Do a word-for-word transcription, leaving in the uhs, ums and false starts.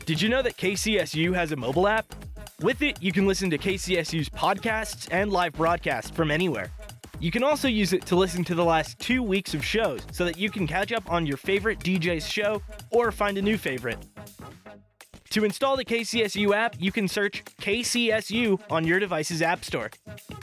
Did you know that K C S U has a mobile app? With it, you can listen to K C S U's podcasts and live broadcasts from anywhere. You can also use it to listen to the last two weeks of shows so that you can catch up on your favorite D J's show or find a new favorite. To install the K C S U app, you can search K C S U on your device's app store.